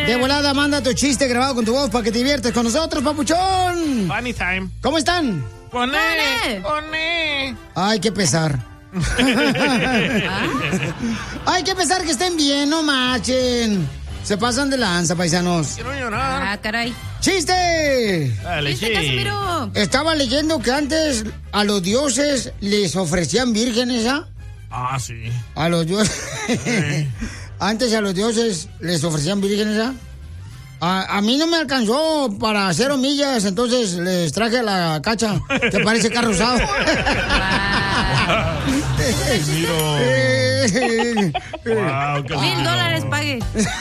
De volada, manda tu chiste grabado con tu voz para que te diviertes con nosotros, papuchón. Funny time. ¿Cómo están? ¡Poné! ¡Poné! Ay, qué pesar. Ay, qué pesar que estén bien, no marchen. Se pasan de lanza, paisanos. Quiero llorar. Ah, caray. ¡Chiste! Dale, ¿Viste, sí. Casimiro? Estaba leyendo que antes a los dioses les ofrecían vírgenes, ¿ah? Ah, sí. A los dioses. Antes a los dioses les ofrecían vírgenes, ¿ah? A mí no me alcanzó para 0 millas, entonces les traje a la cacha, que parece carro usado. Wow, $1,000 pague.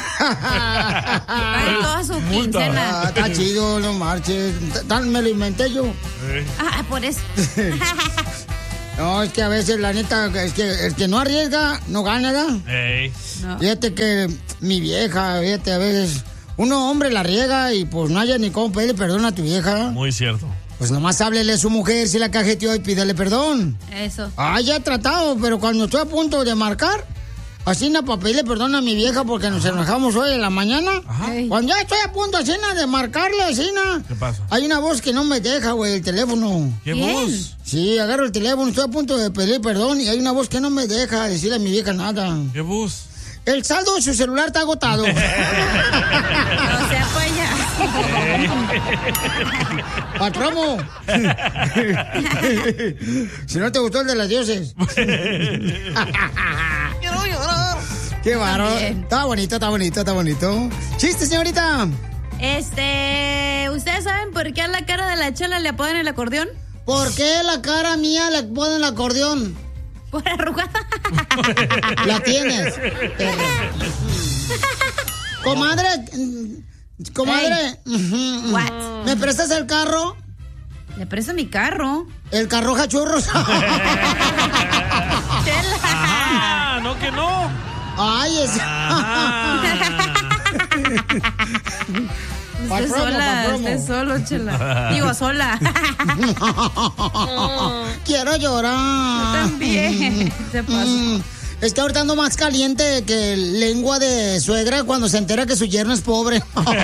Pague toda su quincena. Está chido, no marches. Me lo inventé yo. Ah, por eso. No, es que a veces, la neta, es que el que no arriesga, no gana, ¿verdad? Ey. No. Fíjate que mi vieja, fíjate, a veces, uno hombre la riega y pues no haya ni cómo pedirle perdón a tu vieja. Muy cierto. Pues nomás háblele a su mujer si la cajeteó y pídele perdón. Eso. Ah, ya he tratado, pero cuando estoy a punto de marcar, así para pedirle perdón a mi vieja porque nos enojamos hoy en la mañana. Ajá. Cuando ya estoy a punto así de marcarle así, ¿Qué pasa? hay una voz que no me deja, güey, el teléfono. ¿Qué ¿Quién? voz? Sí, agarro el teléfono, estoy a punto de pedir perdón y hay una voz que no me deja decirle a mi vieja nada. ¿Qué voz? El saldo de su celular está agotado. No se apoya. ¡Patromo! Si no te gustó el de las dioses. Quiero llorar. ¡Qué bárbaro! También. Está bonito, está bonito, está bonito. ¡Chiste, señorita! ¿Ustedes saben por qué a la cara de la Chela le apodan el acordeón? ¿Por qué la cara mía le ponen el acordeón? Por arrugada. La tienes. Comadre. Comadre. What? ¿Me prestas el carro? Le presto mi carro. El carro jachurros. Chela. Ah, no que no. Ay, es. Usted sola, usted solo, Chela. Digo, sola. Quiero llorar. También. Se pasó. Está ahorita ando más caliente que lengua de suegra cuando se entera que su yerno es pobre.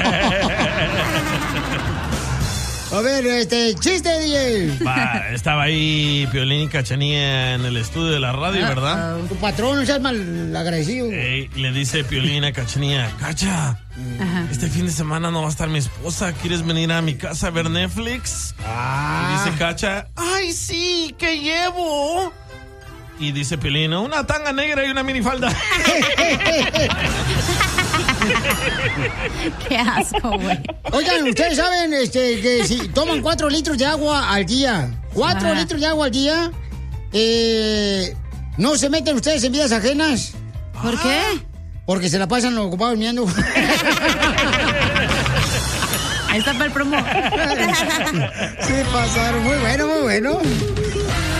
A ver, chiste, DJ. Va, estaba ahí Piolín y Cachanía en el estudio de la radio, ¿verdad? Tu patrón, no seas mal agradecido. Ey, le dice Piolín a Cachanía, Cacha, este fin de semana no va a estar mi esposa, ¿quieres venir a mi casa a ver Netflix? Y dice Cacha, ¡ay, sí! ¿Qué llevo? Y dice Piolín, una tanga negra y una minifalda. Qué asco, güey. Oigan, ustedes saben que si toman 4 litros de agua al día, 4 litros de agua al día, ¿no se meten ustedes en vidas ajenas? ¿Por qué? Porque se la pasan los ocupados mirando. Ahí está para el promo. Sí, pasaron. Muy bueno, muy bueno.